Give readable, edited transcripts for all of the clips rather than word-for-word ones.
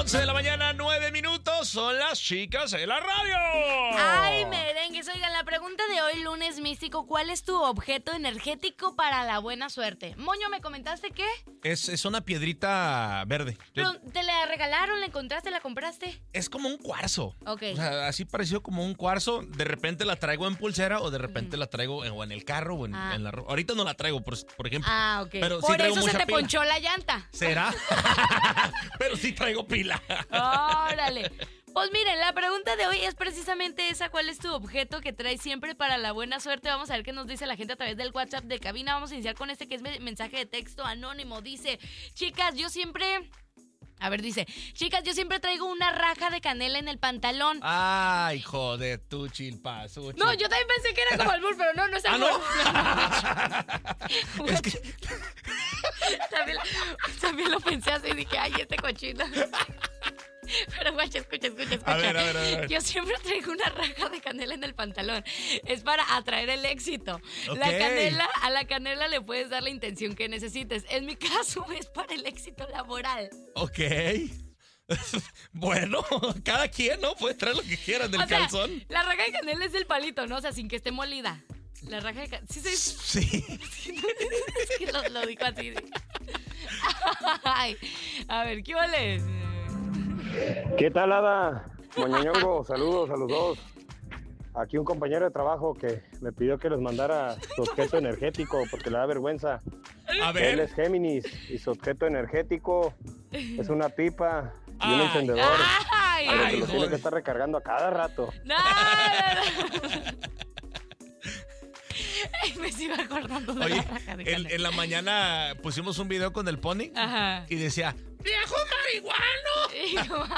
11 de la mañana, 9 minutos, son las chicas de la radio. Ay, merengues, oigan, la pregunta de hoy, lunes místico, ¿cuál es tu objeto energético para la buena suerte? Moño, ¿me comentaste qué? Es una piedrita verde. ¿Pero te la regalaron, la encontraste, la compraste? Es como un cuarzo. Ok. O sea, así parecido como un cuarzo. De repente la traigo en pulsera o de repente la traigo o en el carro o en la ropa. Ahorita no la traigo, por ejemplo. Ah, ok. Pero sí Por traigo eso se mucha te pila. ponchó la llanta. ¿Será? Pero sí traigo pila. Órale. Pues miren, la pregunta de hoy es precisamente esa. ¿Cuál es tu objeto que traes siempre para la buena suerte? Vamos a ver qué nos dice la gente a través del WhatsApp de cabina. Vamos a iniciar con este que es mensaje de texto anónimo. Dice, chicas, yo siempre traigo una raja de canela en el pantalón. Ay, joder, tu chilpazo. No, yo también pensé que era como albur, pero no es albur. ¿No? Es que... también lo pensé así y dije, ay, este cochino. Pero guacha, escucha. A ver. Yo siempre traigo una raja de canela en el pantalón. Es para atraer el éxito. Ok. A la canela le puedes dar la intención que necesites. En mi caso es para el éxito laboral. Ok. Bueno, cada quien, ¿no? Puede traer lo que quieran del calzón. La raja de canela es el palito, ¿no? O sea, sin que esté molida. La raja de canela. Sí. Es que lo dijo así. Ay, a ver, ¿qué vale? ¿Qué tal, Ada? Moñoñongo, saludos a los dos. Aquí un compañero de trabajo que me pidió que les mandara su objeto energético porque le da vergüenza. A Él ver. es Géminis y su objeto energético es una pipa y un encendedor. Ay, Pero que lo joder. tiene que estar recargando a cada rato. No. Ay, me sigo acordando de Oye, la raja de canela. en la mañana pusimos un video con el Pony Ajá. y decía, ¡viejo marihuano!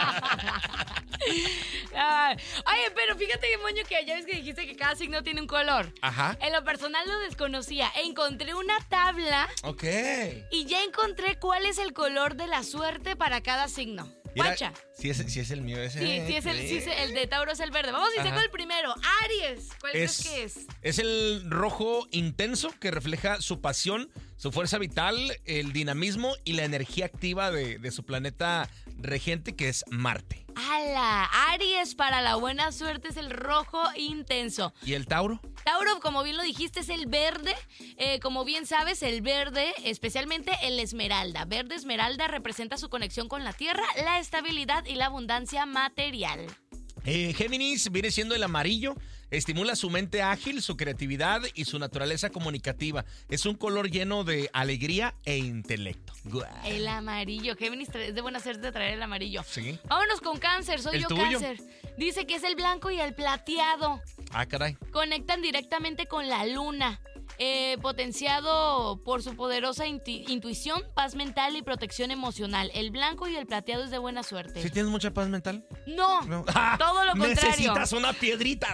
Ay, oye, pero fíjate que moño que ya ves que dijiste que cada signo tiene un color. Ajá. En lo personal lo desconocía. Encontré una tabla Ok. y ya encontré cuál es el color de la suerte para cada signo. Mira, Guacha. si es el mío ese. Sí, el de Tauro es el verde. Vamos a iniciar Ajá. con el primero. Aries. ¿Cuál crees que es? Es el rojo intenso que refleja su pasión, su fuerza vital, el dinamismo y la energía activa de su planeta regente, que es Marte. ¡Hala! Aries para la buena suerte es el rojo intenso. ¿Y el Tauro? Tauro, como bien lo dijiste, es el verde. Como bien sabes, el verde, especialmente el esmeralda. Verde esmeralda representa su conexión con la tierra, la estabilidad y la abundancia material. Géminis viene siendo el amarillo, estimula su mente ágil, su creatividad y su naturaleza comunicativa. Es un color lleno de alegría e intelecto. El amarillo. Géminis es de buena suerte traer el amarillo. Sí. Vámonos con Cáncer. Soy ¿El yo, tuyo? Cáncer. Dice que es el blanco y el plateado. Ah, caray. Conectan directamente con la luna. Potenciado por su poderosa intuición, paz mental y protección emocional. El blanco y el plateado es de buena suerte. ¿Sí tienes mucha paz mental? No, No. todo lo contrario. Necesitas una piedrita.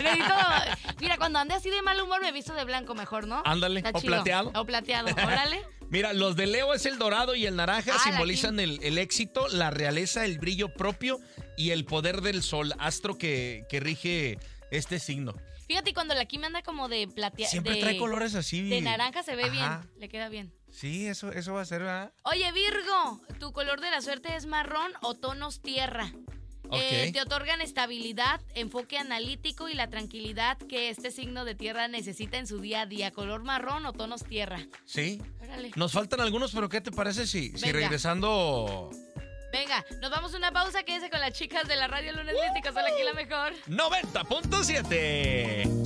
Mira, cuando ande así de mal humor me visto de blanco mejor, ¿no? Ándale, Está o chido. plateado. O plateado, órale. Mira, los de Leo es el dorado y el naranja, Ah, simbolizan el éxito, la realeza, el brillo propio y el poder del sol, astro que rige este signo. Fíjate, cuando la Kim anda como de plateado. Siempre trae colores así. De naranja se ve Ajá. bien, le queda bien. Sí, eso va a ser, ¿verdad? Oye, Virgo, tu color de la suerte es marrón o tonos tierra. Ok. Te otorgan estabilidad, enfoque analítico y la tranquilidad que este signo de tierra necesita en su día a día. Color marrón o tonos tierra. Sí. Órale. Nos faltan algunos, pero ¿qué te parece si Venga. regresando... Venga, nos vamos a una pausa. Quédese con las chicas de la radio Lunes Místicos. Solo aquí la mejor. 90.7.